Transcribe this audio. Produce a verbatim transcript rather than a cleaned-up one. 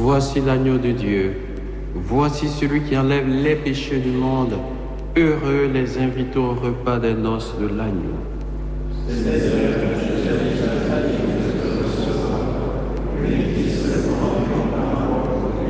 Voici l'agneau de Dieu. Voici celui qui enlève les péchés du monde. Heureux les invités au repas des noces de l'agneau. Seigneur, je suis